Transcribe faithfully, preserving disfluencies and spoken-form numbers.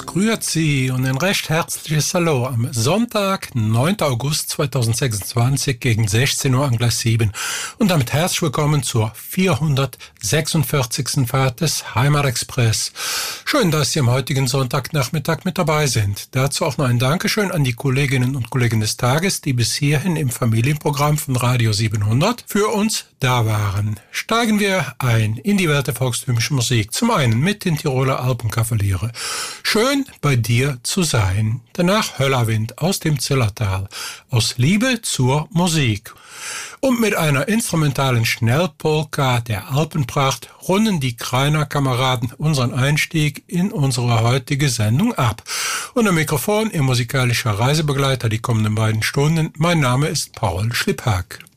Grüezi und ein recht herzliches Hallo am Sonntag, neunten August zweitausendsechsundzwanzig gegen sechzehn Uhr Angleis sieben und damit herzlich willkommen zur vierhundertsechsundvierzigsten Fahrt des Heimatexpress. Schön, dass Sie am heutigen Sonntagnachmittag mit dabei sind. Dazu auch noch ein Dankeschön an die Kolleginnen und Kollegen des Tages, die bis hierhin im Familienprogramm von Radio siebenhundert für uns da waren. Steigen wir ein in die Welt der volkstümlichen Musik. Zum einen mit den Tiroler Alpenkavaliere. Schön bei dir zu sein. Danach Höllerwind aus dem Zillertal. Aus Liebe zur Musik. Und mit einer instrumentalen Schnellpolka der Alpenpracht runden die Kreiner Kameraden unseren Einstieg in unsere heutige Sendung ab. Und am Mikrofon, Ihr musikalischer Reisebegleiter die kommenden beiden Stunden. Mein Name ist Paul Schlipphack.